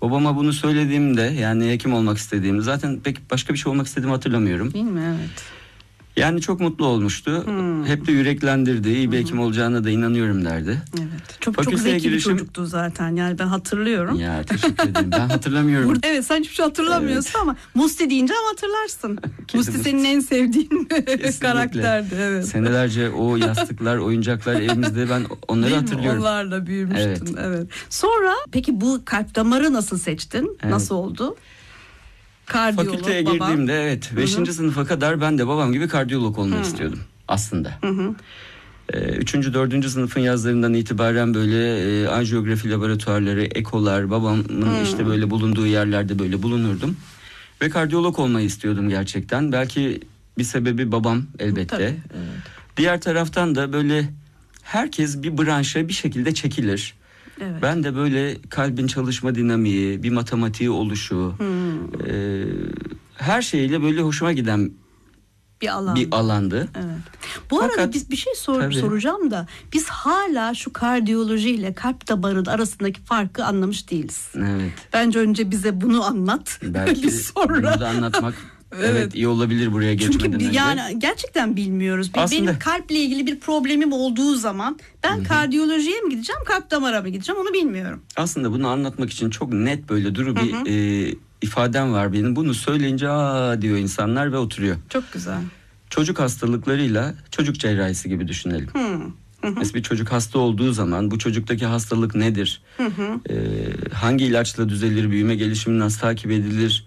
Babama bunu söylediğimde, yani hekim olmak istediğimi, zaten pek başka bir şey olmak istediğimi hatırlamıyorum. Değil mi? Evet. Yani çok mutlu olmuştu. Hep de yüreklendirdi. İyi bir hekim olacağına da inanıyorum derdi. Evet. Çok Fakülteye zeki girişim... bir çocuktu zaten. Yani ben hatırlıyorum. Ya teşekkür ederim. Ben hatırlamıyorum. Evet, sen hiçbir şey hatırlamıyorsun ama Musti deyince ama hatırlarsın. Musti Musti. senin en sevdiğin Kesinlikle. karakterdi. Evet. Senelerce o yastıklar, oyuncaklar evimizde, ben onları Değil mi? hatırlıyorum. Onlarla büyümüştün. Evet. Evet. Sonra peki bu kalp damarı nasıl seçtin? Evet. Nasıl oldu? Kardiyolog, Fakülteye baban. girdiğimde evet 5. sınıfa kadar ben de babam gibi kardiyolog olmak istiyordum aslında. 3. 4. sınıfın yazlarından itibaren böyle anjiyografi laboratuvarları, ekolar, babamın işte böyle bulunduğu yerlerde böyle bulunurdum. Ve kardiyolog olmayı istiyordum gerçekten. Belki bir sebebi babam elbette. Tabii, evet. Diğer taraftan da böyle herkes bir branşa bir şekilde çekilir. Evet. Ben de böyle kalbin çalışma dinamiği, bir matematiği oluşu, her şeyle böyle hoşuma giden bir alandı. Evet. Bu Fakat, arada biz bir şey tabii, soracağım da biz hala şu kardiyoloji ile kalp damarı arasındaki farkı anlamış değiliz. Evet. Bence önce bize bunu anlat. Belki biz sonra bunu da anlatmak evet iyi olabilir buraya geçmeden çünkü önce. yani gerçekten bilmiyoruz. Aslında... Benim kalple ilgili bir problemim olduğu zaman ben kardiyolojiye mi gideceğim, kalp damara mı gideceğim, onu bilmiyorum. Aslında bunu anlatmak için çok net böyle duru bir ifadem var benim. Bunu söyleyince aa diyor insanlar ve oturuyor. Çok güzel. Çocuk hastalıklarıyla çocuk cerrahisi gibi düşünelim. Mesela bir çocuk hasta olduğu zaman bu çocuktaki hastalık nedir? Hangi ilaçla düzelir? Büyüme gelişimi nasıl takip edilir?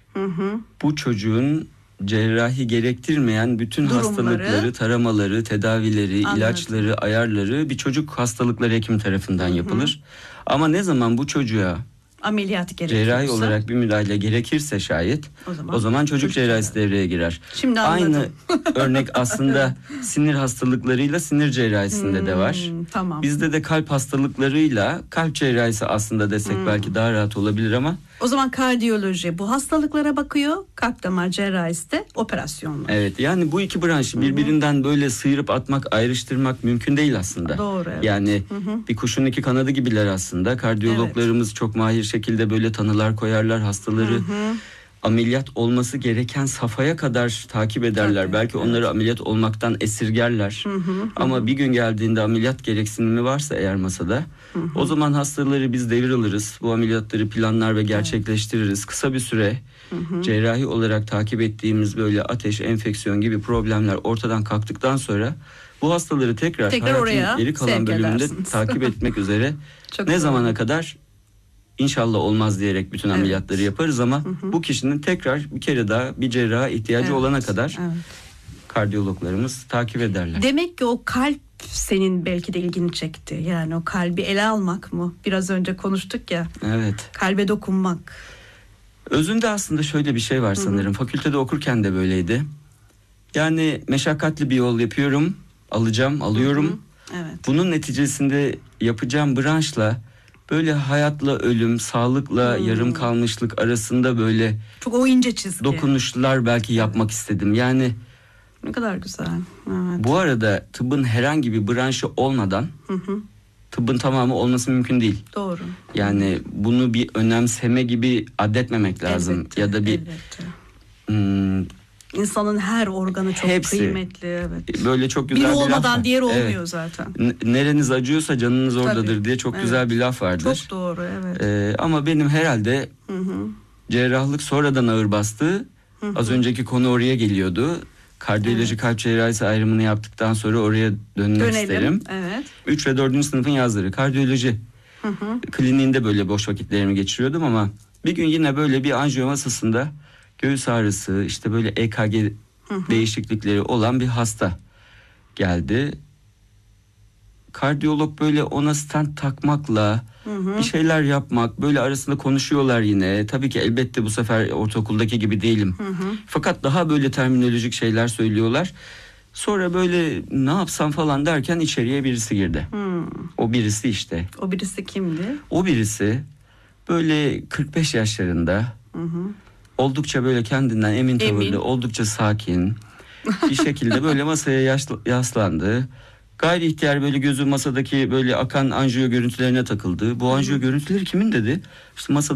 Bu çocuğun cerrahi gerektirmeyen bütün durumları, hastalıkları, taramaları, tedavileri, ilaçları, ayarları bir çocuk hastalıkları hekimi tarafından yapılır. Ama ne zaman bu çocuğa ameliyat gerekiyorsa, cerrahi olarak bir müdahale gerekirse şayet o zaman çocuk cerrahisi devreye girer. Şimdi anladım. Aynı örnek aslında sinir hastalıklarıyla sinir cerrahisinde de var. Tamam. Bizde de kalp hastalıklarıyla kalp cerrahisi aslında desek belki daha rahat olabilir ama. O zaman kardiyoloji bu hastalıklara bakıyor, kalp damar cerrahisi de operasyonlar. Evet, yani bu iki branşı birbirinden böyle sıyırıp atmak, ayrıştırmak mümkün değil aslında. Doğru. Evet. Yani bir kuşun iki kanadı gibiler aslında. Kardiyologlarımız çok mahir şekilde böyle tanılar koyarlar, hastaları ameliyat olması gereken safhaya kadar takip ederler. Tabii, belki onları ameliyat olmaktan esirgerler. Ama bir gün geldiğinde ameliyat gereksinimi varsa eğer masada, o zaman hastaları biz devir alırız. Bu ameliyatları planlar ve gerçekleştiririz. Kısa bir süre cerrahi olarak takip ettiğimiz böyle ateş, enfeksiyon gibi problemler ortadan kalktıktan sonra bu hastaları tekrar hayatın geri kalan bölümünde takip etmek üzere ne zamana kadar İnşallah olmaz diyerek bütün ameliyatları yaparız ama bu kişinin tekrar bir kere daha bir cerraha ihtiyacı olana kadar kardiyologlarımız takip ederler. Demek ki o kalp senin belki de ilgini çekti. Yani o kalbi ele almak mı? Biraz önce konuştuk ya. Evet. Kalbe dokunmak. Özünde aslında şöyle bir şey var sanırım. Fakültede okurken de böyleydi. Yani meşakkatli bir yol yapıyorum, alıyorum. Evet. Bunun neticesinde yapacağım branşla böyle hayatla ölüm, sağlıkla yarım kalmışlık arasında böyle çok o ince çizgi. Dokunuşlar belki yapmak istedim. Yani ne kadar güzel. Evet. Bu arada tıbbın herhangi bir branşı olmadan tıbbın tamamı olması mümkün değil. Doğru. Yani bunu bir önemseme gibi addetmemek lazım. Elbette, ya da bir İnsanın her organı çok hepsi kıymetli. Evet. Böyle çok güzel biri bir laf var. olmadan diğeri olmuyor zaten. Nereniz acıyorsa canınız oradadır diye çok güzel bir laf vardır. Çok doğru, evet. Ama benim herhalde cerrahlık sonradan ağır bastı. Az önceki konu oraya geliyordu. Kardiyoloji kalp cerrahisi ayrımını yaptıktan sonra oraya dönmek isterim. Evet. 3 ve 4. sınıfın yazları kardiyoloji kliniğinde böyle boş vakitlerimi geçiriyordum ama bir gün yine böyle bir anjiyo masasında göğüs ağrısı, işte böyle EKG değişiklikleri olan bir hasta geldi. Kardiyolog böyle ona stent takmakla bir şeyler yapmak, böyle arasında konuşuyorlar yine. Tabii ki elbette bu sefer ortaokuldaki gibi değilim. Fakat daha böyle terminolojik şeyler söylüyorlar. Sonra böyle ne yapsam falan derken içeriye birisi girdi. O birisi işte. O birisi kimdi? O birisi böyle 45 yaşlarında. Oldukça böyle kendinden emin tavırlı, oldukça sakin bir şekilde böyle masaya yaslandı. Gayri ihtiyar böyle gözü masadaki böyle akan anjiyo görüntülerine takıldı. Bu anjiyo görüntüleri kimin dedi? İşte masada